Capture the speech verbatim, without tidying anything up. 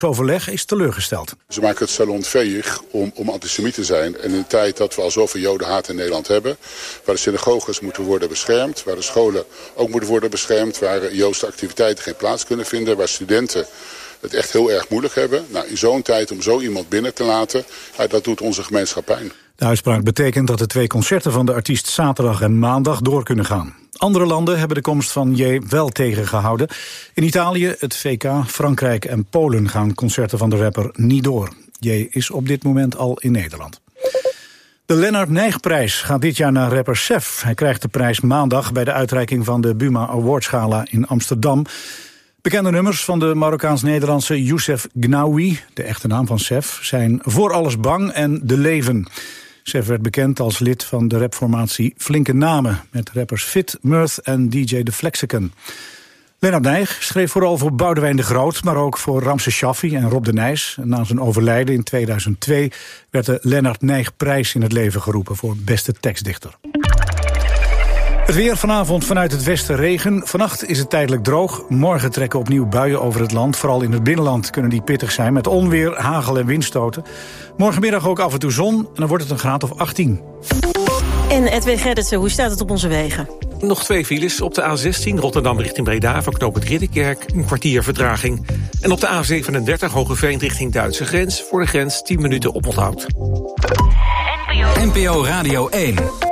overleg is teleurgesteld. Ze maken het salon veeg om, om antisemiet te zijn. En in een tijd dat we al zoveel jodenhaat in Nederland hebben, waar de synagoges moeten worden beschermd, waar de scholen ook moeten worden beschermd, waar Joodse activiteiten geen plaats kunnen vinden, waar studenten het echt heel erg moeilijk hebben. Nou, in zo'n tijd om zo iemand binnen te laten, ja, dat doet onze gemeenschap pijn. De uitspraak betekent dat de twee concerten van de artiest zaterdag en maandag door kunnen gaan. Andere landen hebben de komst van J wel tegengehouden. In Italië, het V K, Frankrijk en Polen gaan concerten van de rapper niet door. J is op dit moment al in Nederland. De Lennart Nijgprijs gaat dit jaar naar rapper Sef. Hij krijgt de prijs maandag bij de uitreiking van de Buma Awards Gala in Amsterdam. Bekende nummers van de Marokkaans-Nederlandse Youssef Gnaoui, de echte naam van Sef, zijn Voor alles bang en De Leven. Sef werd bekend als lid van de rapformatie Flinke Namen, met rappers Fit, Mirth en D J De Flexicon. Lennart Nijg schreef vooral voor Boudewijn de Groot, maar ook voor Ramses Shaffi en Rob de Nijs. Na zijn overlijden in tweeduizend twee werd de Lennart Nijg-prijs in het leven geroepen voor beste tekstdichter. Het weer vanavond vanuit het westen regen. Vannacht is het tijdelijk droog. Morgen trekken opnieuw buien over het land. Vooral in het binnenland kunnen die pittig zijn met onweer, hagel en windstoten. Morgenmiddag ook af en toe zon en dan wordt het een graad of achttien. En Edwin Gerritsen, hoe staat het op onze wegen? Nog twee files op de A zestien Rotterdam richting Breda voor knooppunt Ridderkerk, een kwartier vertraging. En op de A zevenendertig Hogeveen richting Duitse grens, voor de grens tien minuten oponthoud. N P O Radio één.